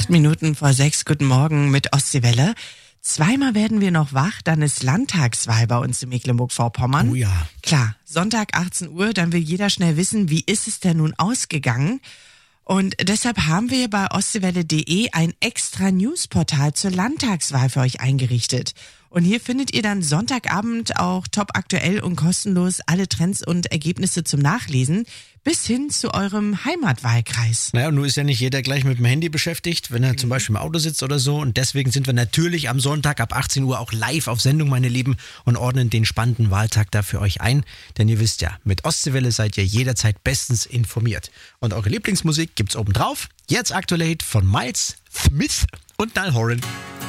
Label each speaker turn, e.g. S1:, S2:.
S1: 8 Minuten vor 6, guten Morgen mit Ostseewelle. Zweimal werden wir noch wach, dann ist Landtagswahl bei uns in Mecklenburg-Vorpommern.
S2: Oh ja.
S1: Klar, Sonntag 18 Uhr, dann will jeder schnell wissen, wie ist es denn nun ausgegangen? Und deshalb haben wir bei ostseewelle.de ein extra Newsportal zur Landtagswahl für euch eingerichtet. Und hier findet ihr dann Sonntagabend auch top aktuell und kostenlos alle Trends und Ergebnisse zum Nachlesen bis hin zu eurem Heimatwahlkreis.
S2: Naja, und nun ist ja nicht jeder gleich mit dem Handy beschäftigt, wenn er zum Beispiel im Auto sitzt oder so. Und deswegen sind wir natürlich am Sonntag ab 18 Uhr auch live auf Sendung, meine Lieben, und ordnen den spannenden Wahltag da für euch ein. Denn ihr wisst ja, mit Ostseewelle seid ihr jederzeit bestens informiert. Und eure Lieblingsmusik gibt's obendrauf. Jetzt aktuell von Miles Smith und Niall Horan.